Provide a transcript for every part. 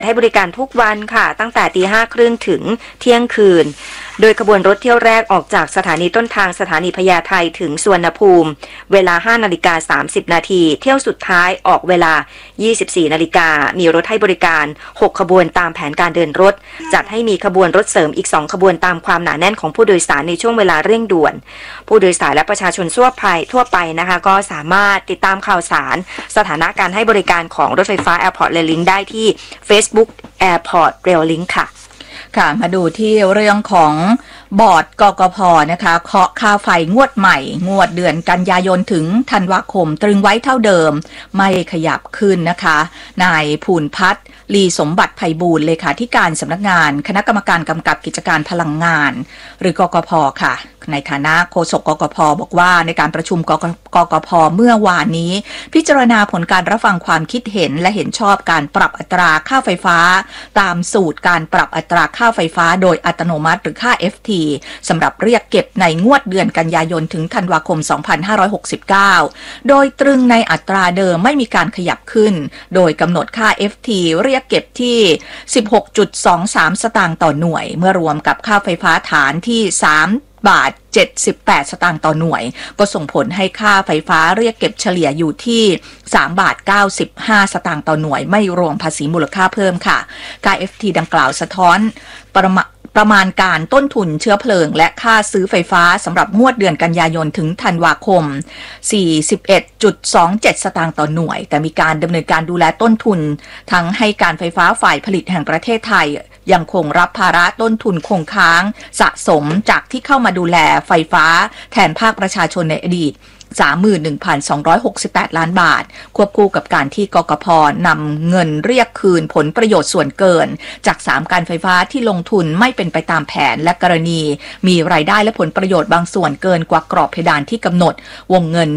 ให้บริการทุกวันค่ะตั้งแต่ 5:30 ถึงเที่ยงคืนโดยขบวนรถเที่ยวแรกออกจากสถานีต้นทางสถานีพญาไทถึงสุวรรณภูมิเวลา 5:30 น.เที่ยวสุดท้ายออกเวลา 24:00 น.มีรถให้บริการ6ขบวนตามแผนการเดินรถจัดให้มีขบวนรถเสริมอีก2ขบวนตามความหนาแน่นของผู้โดยสารในช่วงเวลาเร่งด่วนผู้โดยสารและประชาชนทั่วไปนะคะก็สามารถติดตามข่าวสารสถานะการให้บริการของรถไฟฟ้า Airport Rail Link ได้ที่ Facebook Airport Rail Link ค่ะมาดูที่เรื่องของบอร์ดกกพ.นะคะเคาะค่าไฟงวดใหม่งวดเดือนกันยายนถึงธันวาคมตรึงไว้เท่าเดิมไม่ขยับขึ้นนะคะนายภูลพัฒน์ลีสมบัติไพบูลย์เลขาธิการสำนักงานคณะกรรมการกำกับกิจการพลังงานหรือกกพ.ค่ะในฐานะโฆษกกกพ.บอกว่าในการประชุมกกพ.เมื่อวานนี้พิจารณาผลการรับฟังความคิดเห็นและเห็นชอบการปรับอัตราค่าไฟฟ้าตามสูตรการปรับอัตราค่าไฟฟ้าโดยอัตโนมัติหรือค่า FT สำหรับเรียกเก็บในงวดเดือนกันยายนถึงธันวาคม 2569 โดยตรึงในอัตราเดิมไม่มีการขยับขึ้นโดยกำหนดค่า FT เรียกเก็บที่ 16.23 สตางค์ต่อหน่วยเมื่อรวมกับค่าไฟฟ้าฐานที่3.78 สตางค์ต่อหน่วยก็ส่งผลให้ค่าไฟฟ้าเรียกเก็บเฉลี่ยอยู่ที่3.95 สตางค์ต่อหน่วยไม่รวมภาษีมูลค่าเพิ่มค่ะค่า FT ดังกล่าวสะท้อนประมาณการต้นทุนเชื้อเพลิงและค่าซื้อไฟฟ้าสำหรับงวดเดือนกันยายนถึงธันวาคม 41.27 สตางค์ต่อหน่วยแต่มีการดำเนินการดูแลต้นทุนทั้งให้การไฟฟ้าฝ่ายผลิตแห่งประเทศไทยยังคงรับภาระต้นทุนคงค้างสะสมจากที่เข้ามาดูแลไฟฟ้าแทนภาคประชาชนในอดีต 31,268 ล้านบาทควบคู่กับการที่กกพ.นำเงินเรียกคืนผลประโยชน์ส่วนเกินจาก3การไฟฟ้าที่ลงทุนไม่เป็นไปตามแผนและกรณีมีรายได้และผลประโยชน์บางส่วนเกินกว่ากรอบเพดานที่กำหนดวงเงิน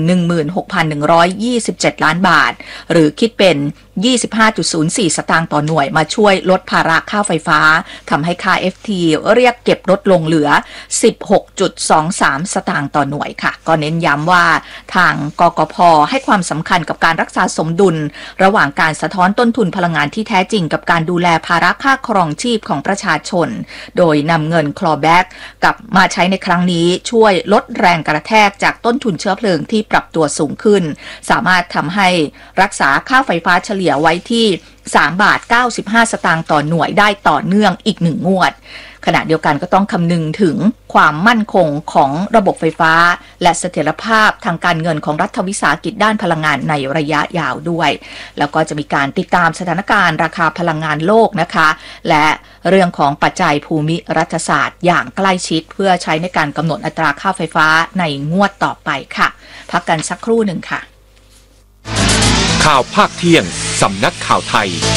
16,127 ล้านบาทหรือคิดเป็น 25.04 สตางค์ต่อหน่วยมาช่วยลดภาระค่าไฟฟ้าทำให้ค่า FT เรียกเก็บลดลงเหลือ 16.23 สตางค์ต่อหน่วยค่ะก็เน้นย้ำว่าทางกกพ.ให้ความสำคัญกับการรักษาสมดุลระหว่างการสะท้อนต้นทุนพลังงานที่แท้จริงกับการดูแลภาระค่าครองชีพของประชาชนโดยนำเงิน clawback กลับมาใช้ในครั้งนี้ช่วยลดแรงกระแทกจากต้นทุนเชื้อเพลิงที่ปรับตัวสูงขึ้นสามารถทำให้รักษาค่าไฟฟ้าเฉลี่ยไว้ที่3.95 สตางค์ต่อหน่วยได้ต่อเนื่องอีก1งวดขณะเดียวกันก็ต้องคำนึงถึงความมั่นคงของระบบไฟฟ้าและเสถียรภาพทางการเงินของรัฐวิสาหกิจด้านพลังงานในระยะยาวด้วยแล้วก็จะมีการติดตามสถานการณ์ราคาพลังงานโลกนะคะและเรื่องของปัจจัยภูมิรัฐศาสตร์อย่างใกล้ชิดเพื่อใช้ในการกำหนดอัตราค่าไฟฟ้าในงวดต่อไปค่ะพักกันสักครู่หนึ่งค่ะข่าวภาคเที่ยงสำนักข่าวไทย